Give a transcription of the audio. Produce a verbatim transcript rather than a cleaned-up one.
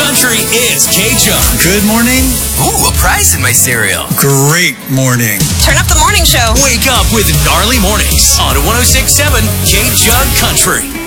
Country is K-Jug. Good morning. Ooh, a prize in my cereal. Great morning. Turn up the morning show. Wake up with Gnarly Mornings on one oh six point seven K-Jug Country.